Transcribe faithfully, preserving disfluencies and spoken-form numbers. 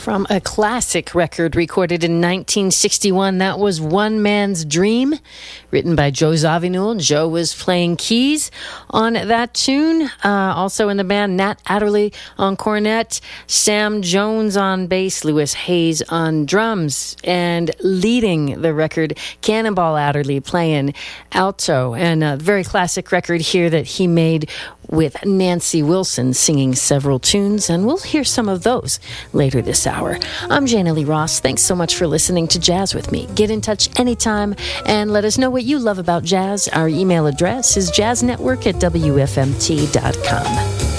From a classic record recorded in nineteen sixty-one, that was One Man's Dream, written by Joe Zawinul. Joe was playing keys on that tune. Uh, also in the band, Nat Adderley on cornet, Sam Jones on bass, Lewis Hayes on drums, and leading the record, Cannonball Adderley playing alto. And a very classic record here that he made with Nancy Wilson singing several tunes, and we'll hear some of those later this hour. I'm Jana Lee Ross. Thanks so much for listening to Jazz with me. Get in touch anytime and let us know what you love about jazz. Our email address is jazznetwork at w f m t dot com.